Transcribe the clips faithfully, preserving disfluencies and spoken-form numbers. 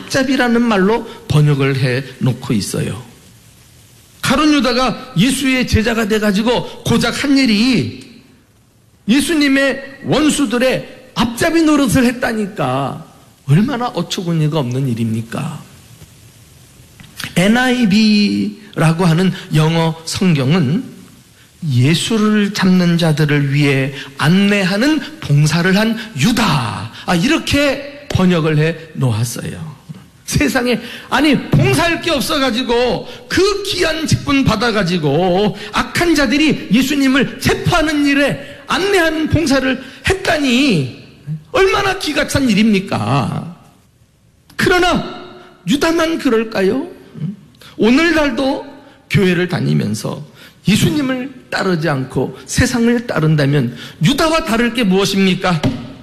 앞잡이라는 말로 번역을 해 놓고 있어요. 가룟 유다가 예수의 제자가 돼가지고 고작 한 일이 예수님의 원수들의 앞잡이 노릇을 했다니까 얼마나 어처구니가 없는 일입니까? 엔 아이 브이라고 하는 영어 성경은 예수를 잡는 자들을 위해 안내하는 봉사를 한 유다, 아, 이렇게 번역을 해 놓았어요. 세상에, 아니, 봉사할 게 없어가지고 그 귀한 직분 받아가지고 악한 자들이 예수님을 체포하는 일에 안내하는 봉사를 했다니 얼마나 기가 찬 일입니까? 그러나 유다만 그럴까요? 오늘날도 교회를 다니면서 예수님을 따르지 않고 세상을 따른다면 유다와 다를 게 무엇입니까?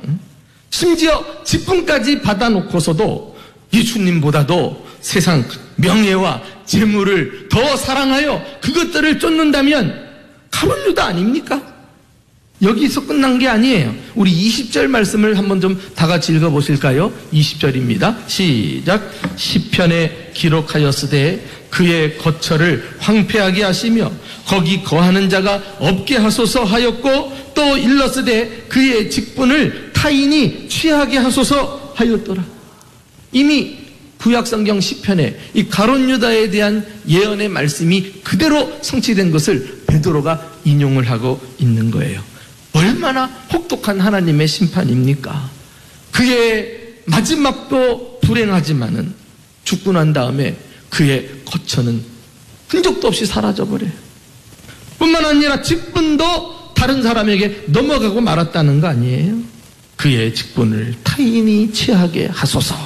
심지어 직분까지 받아놓고서도 예수님보다도 세상 명예와 재물을 더 사랑하여 그것들을 쫓는다면 가룟 유다 아닙니까? 여기서 끝난 게 아니에요. 우리 이십 절 말씀을 한번 좀 다 같이 읽어보실까요? 이십 절입니다. 시작. 시편에 기록하였으되 그의 거처를 황폐하게 하시며 거기 거하는 자가 없게 하소서 하였고 또 일렀으되 그의 직분을 타인이 취하게 하소서 하였더라. 이미 구약성경 시편에 이 가룟 유다에 대한 예언의 말씀이 그대로 성취된 것을 베드로가 인용을 하고 있는 거예요. 얼마나 혹독한 하나님의 심판입니까? 그의 마지막도 불행하지만은 죽고 난 다음에 그의 거처는 흔적도 없이 사라져버려요. 뿐만 아니라 직분도 다른 사람에게 넘어가고 말았다는 거 아니에요? 그의 직분을 타인이 취하게 하소서.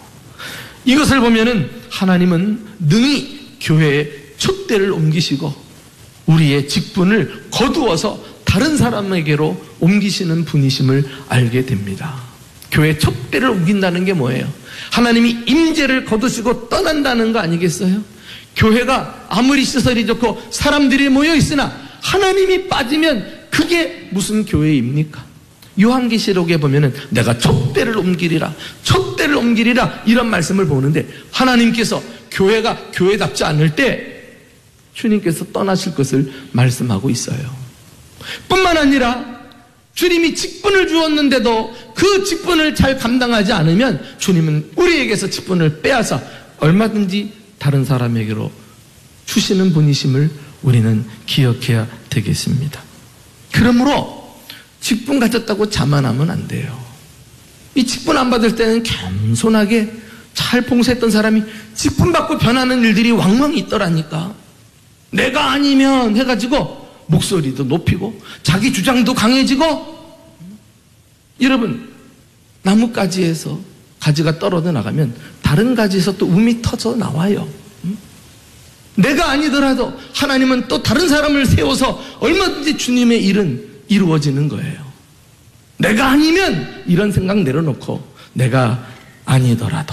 이것을 보면은 하나님은 능히 교회의 촛대를 옮기시고 우리의 직분을 거두어서 다른 사람에게로 옮기시는 분이심을 알게 됩니다. 교회 촛대를 옮긴다는 게 뭐예요? 하나님이 임재를 거두시고 떠난다는 거 아니겠어요? 교회가 아무리 시설이 좋고 사람들이 모여 있으나 하나님이 빠지면 그게 무슨 교회입니까? 요한계시록에 보면은 내가 촛대를 옮기리라, 촛대를 옮기리라 이런 말씀을 보는데 하나님께서 교회가 교회답지 않을 때 주님께서 떠나실 것을 말씀하고 있어요. 뿐만 아니라 주님이 직분을 주었는데도 그 직분을 잘 감당하지 않으면 주님은 우리에게서 직분을 빼앗아 얼마든지 다른 사람에게로 주시는 분이심을 우리는 기억해야 되겠습니다. 그러므로 직분 가졌다고 자만하면 안 돼요. 이 직분 안 받을 때는 겸손하게 잘 봉사했던 사람이 직분 받고 변하는 일들이 왕왕 있더라니까. 내가 아니면 해가지고 목소리도 높이고 자기 주장도 강해지고. 여러분, 나뭇가지에서 가지가 떨어져 나가면 다른 가지에서 또 움이 터져 나와요. 내가 아니더라도 하나님은 또 다른 사람을 세워서 얼마든지 주님의 일은 이루어지는 거예요. 내가 아니면 이런 생각 내려놓고 내가 아니더라도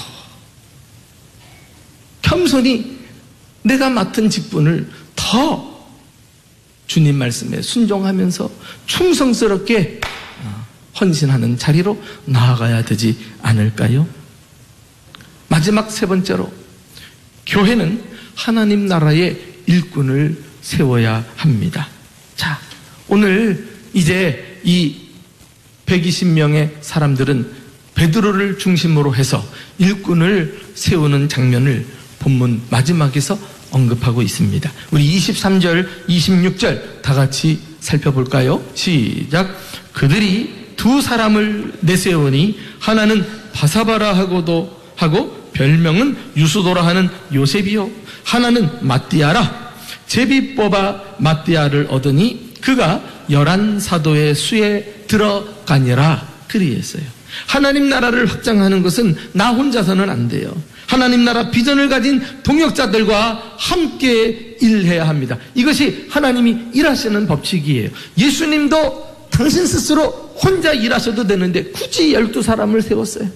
겸손히 내가 맡은 직분을 더 주님 말씀에 순종하면서 충성스럽게 헌신하는 자리로 나아가야 되지 않을까요? 마지막 세 번째로, 교회는 하나님 나라의 일꾼을 세워야 합니다. 자, 오늘 이제 이 백이십 명의 사람들은 베드로를 중심으로 해서 일꾼을 세우는 장면을 본문 마지막에서 언급하고 있습니다. 우리 이십삼 절, 이십육 절 다 같이 살펴볼까요? 시작. 그들이 두 사람을 내세우니 하나는 바사바라 하고도 하고 별명은 유수도라 하는 요셉이요, 하나는 마띠아라. 제비 뽑아 마띠아를 얻으니 그가 열한 사도의 수에 들어가니라. 그리했어요. 하나님 나라를 확장하는 것은 나 혼자서는 안 돼요. 하나님 나라 비전을 가진 동역자들과 함께 일해야 합니다. 이것이 하나님이 일하시는 법칙이에요. 예수님도 당신 스스로 혼자 일하셔도 되는데 굳이 열두 사람을 세웠어요.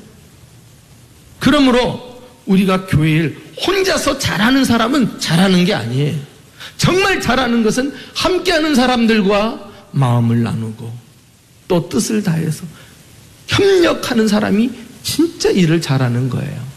그러므로 우리가 교회를 혼자서 잘하는 사람은 잘하는 게 아니에요. 정말 잘하는 것은 함께하는 사람들과 마음을 나누고 또 뜻을 다해서 협력하는 사람이 진짜 일을 잘하는 거예요.